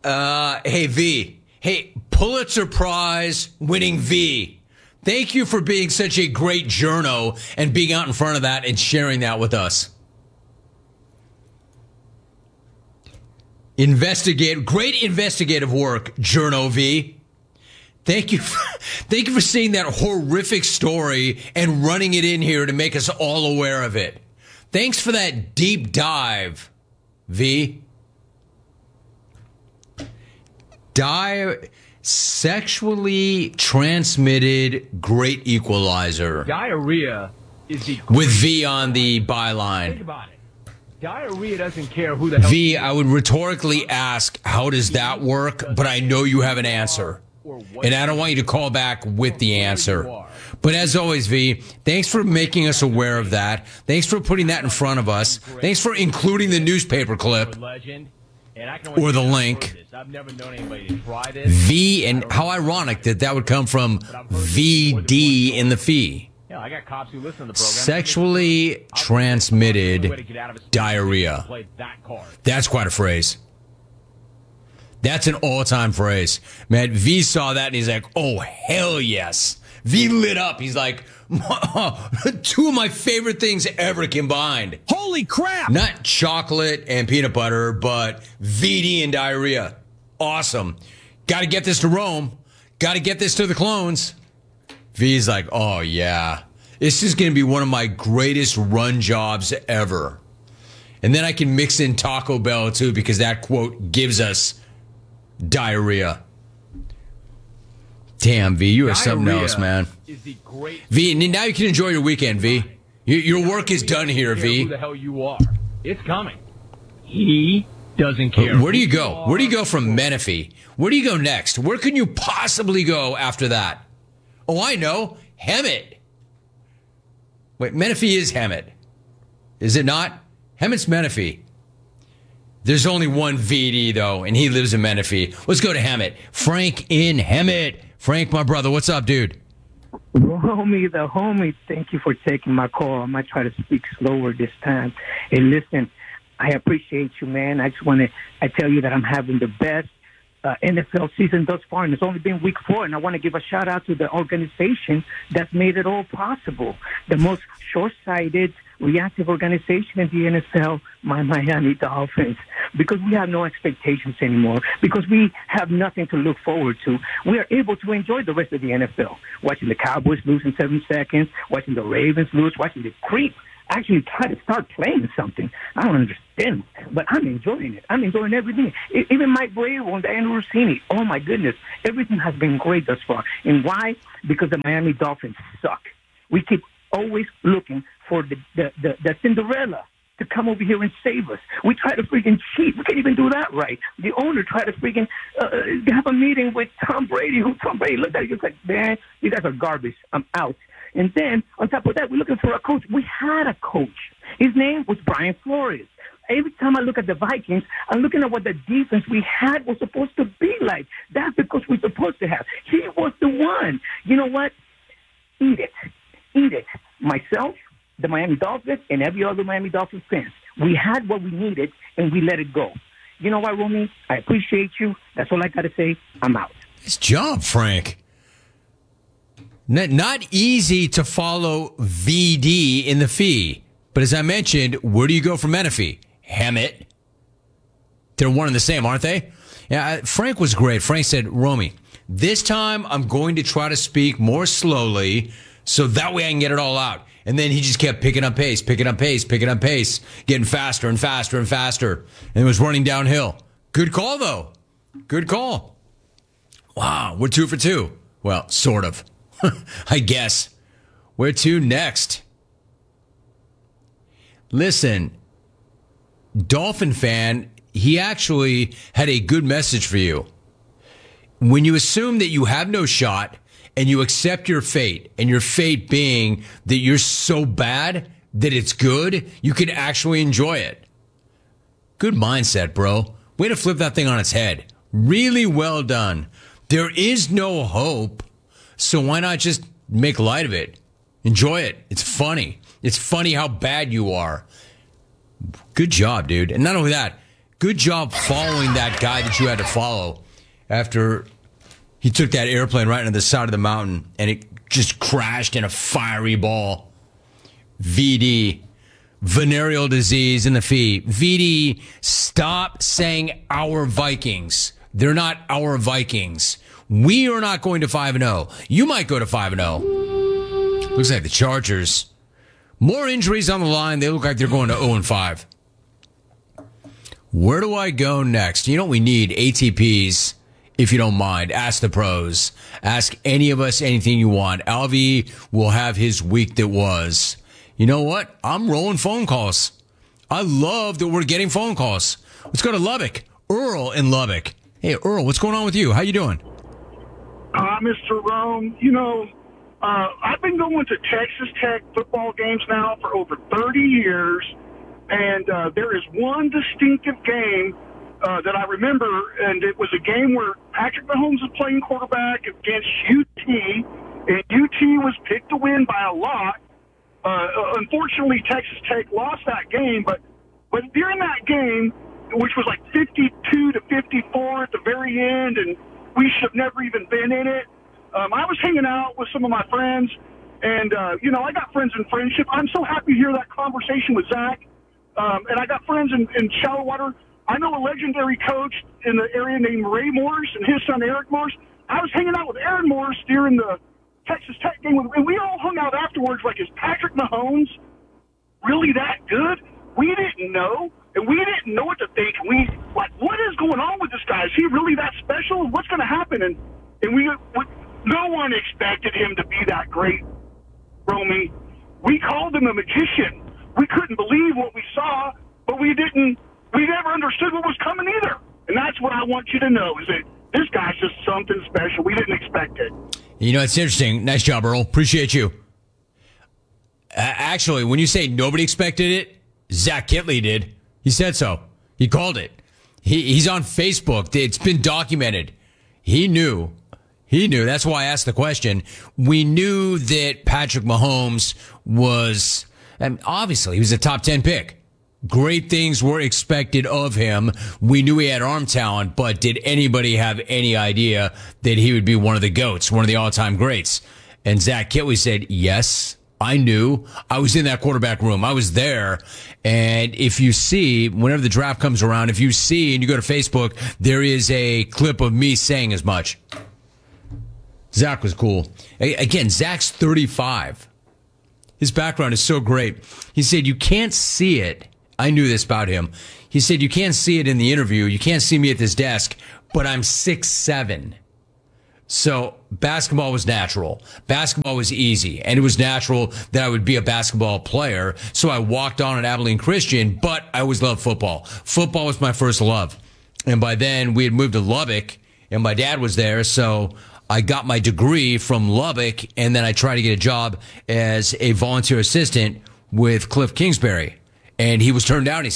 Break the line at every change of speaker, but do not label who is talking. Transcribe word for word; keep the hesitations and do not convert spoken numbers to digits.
Uh, hey, V. Hey, Pulitzer Prize winning V. Thank you for being such a great journo and being out in front of that and sharing that with us. Investigate, great investigative work, Journo V. Thank you, for, thank you for seeing that horrific story and running it in here to make us all aware of it. Thanks for that deep dive, V. Di- sexually transmitted great equalizer.
Diarrhea is the
with V on the byline.
Think about it. Diarrhea doesn't care who the hell.
V, I would rhetorically ask, how does that work? But I know you have an answer. And I don't want you to call back with the answer. But as always, V, thanks for making us aware of that. Thanks for putting that in front of us. Thanks for including the newspaper clip or the link. V, and how ironic that that would come from V D in the fee.
Yeah, I got cops who listen to the program.
Sexually transmitted diarrhea. That's quite a phrase. That's an all-time phrase. Man, V saw that and he's like, oh, hell yes. V lit up. He's like, two of my favorite things ever combined.
Holy crap!
Not chocolate and peanut butter, but V D and diarrhea. Awesome. Got to get this to Rome. Got to get this to the clones. V's like, oh, yeah, this is going to be one of my greatest run jobs ever. And then I can mix in Taco Bell, too, because that quote gives us diarrhea. Damn, V, you are something else, man. V, now you can enjoy your weekend, V. Your, your work is done here, V.
Who the hell you are? It's coming. He doesn't care.
Where do you go? Where do you go from Menifee? Where do you go next? Where can you possibly go after that? Oh, I know. Hemet. Wait, Menifee is Hemet. Is it not? Hemet's Menifee. There's only one V D, though, and he lives in Menifee. Let's go to Hemet. Frank in Hemet. Frank, my brother, what's up, dude?
Homie, the homie, thank you for taking my call. I might try to speak slower this time. Hey, listen, I appreciate you, man. I just want to I tell you that I'm having the best Uh, N F L season thus far, and it's only been week four, and I want to give a shout out to the organization that's made it all possible. The most short-sighted, reactive organization in the N F L, my Miami Dolphins, because we have no expectations anymore, because we have nothing to look forward to. We are able to enjoy the rest of the N F L, watching the Cowboys lose in seven seconds, watching the Ravens lose, watching the creep actually try to start playing something. I don't understand, but I'm enjoying it. I'm enjoying everything. It, even Mike Bravo and Andrew Rossini. Oh, my goodness. Everything has been great thus far. And why? Because the Miami Dolphins suck. We keep always looking for the, the, the, the Cinderella to come over here and save us. We try to freaking cheat. We can't even do that right. The owner tried to freaking uh, have a meeting with Tom Brady, who Tom Brady looked at it. He was like, man, you guys are garbage. I'm out. And then, on top of that, we're looking for a coach. We had a coach. His name was Brian Flores. Every time I look at the Vikings, I'm looking at what the defense we had was supposed to be like. That's because we're supposed to have. He was the one. You know what? Eat it. Eat it. Myself, the Miami Dolphins, and every other Miami Dolphins fan. We had what we needed, and we let it go. You know what, Romy? I appreciate you. That's all I got to say. I'm out.
Nice job, Frank. Not easy to follow V D in the fee. But as I mentioned, where do you go from Menifee? Hemet. They're one and the same, aren't they? Yeah, Frank was great. Frank said, Romy, this time I'm going to try to speak more slowly so that way I can get it all out. And then he just kept picking up pace, picking up pace, picking up pace, getting faster and faster and faster. And it was running downhill. Good call, though. Good call. Wow, we're two for two. Well, sort of. I guess. Where to next? Listen, Dolphin fan, he actually had a good message for you. When you assume that you have no shot and you accept your fate, and your fate being that you're so bad that it's good, you can actually enjoy it. Good mindset, bro. Way to flip that thing on its head. Really well done. There is no hope. So why not just make light of it? Enjoy it. It's funny. It's funny how bad you are. Good job, dude. And not only that, Good job following that guy that you had to follow after he took that airplane right into the side of the mountain and it just crashed in a fiery ball. V D, venereal disease in the fee. V D, stop saying our Vikings. They're not our Vikings. We are not going to five and oh. You might go to five and oh. Looks like the Chargers. More injuries on the line. They look like they're going to oh and five. Where do I go next? You know what we need? A T Ps, if you don't mind. Ask the pros. Ask any of us anything you want. Alvy will have his week that was. You know what? I'm rolling phone calls. I love that we're getting phone calls. Let's go to Lubbock. Earl in Lubbock. Hey, Earl, what's going on with you? How you doing?
Uh, Mister Rome, you know, uh, I've been going to Texas Tech football games now for over thirty years. And uh, there is one distinctive game uh, that I remember, and it was a game where Patrick Mahomes was playing quarterback against U T, and U T was picked to win by a lot. Uh, unfortunately, Texas Tech lost that game, but, but during that game, which was like fifty-two to fifty-four at the very end, and we should have never even been in it, um, I was hanging out with some of my friends, and, uh, you know, I got friends in friendship. I'm so happy to hear that conversation with Zach. Um, and I got friends in, in Shallow Water. I know a legendary coach in the area named Ray Morris and his son Eric Morris. I was hanging out with Aaron Morris during the Texas Tech game, and we all hung out afterwards like, is Patrick Mahomes really that good? We didn't know, and we didn't know what to think. We, like, what is going on with this guy? Is he really that special? What's going to happen? And, and we, we, no one expected him to be that great, Romy. We called him a magician. We couldn't believe what we saw, but we didn't, we never understood what was coming either. And that's what I want you to know, is that this guy's just something special. We didn't expect it.
You know, it's interesting. Nice job, Earl. Appreciate you. Uh, actually, when you say nobody expected it, Zach Kitley did. He said so. He called it. He, he's on Facebook. It's been documented. He knew. He knew. That's why I asked the question. We knew that Patrick Mahomes was... And obviously, he was a top ten pick. Great things were expected of him. We knew he had arm talent, but did anybody have any idea that he would be one of the GOATs, one of the all-time greats? And Zach Kitley said, yes, I knew. I was in that quarterback room. I was there. And if you see, whenever the draft comes around, if you see and you go to Facebook, there is a clip of me saying as much. Zach was cool. Again, Zach's thirty-five. His background is so great. He said, you can't see it. I knew this about him. He said, you can't see it in the interview. You can't see me at this desk, but I'm six seven. So basketball was natural. Basketball was easy, and it was natural that I would be a basketball player. So I walked on at Abilene Christian, but I always loved football. Football was my first love. And by then, we had moved to Lubbock, and my dad was there, so I got my degree from Lubbock, and then I tried to get a job as a volunteer assistant with Cliff Kingsbury. And he was turned down. He